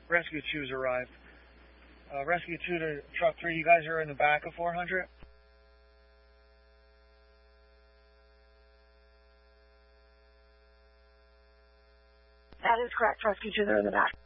Rescue 2's arrived. Rescue 2 to Truck 3, you guys are in the back of 400? That is correct. Rescue 2, they're in the back.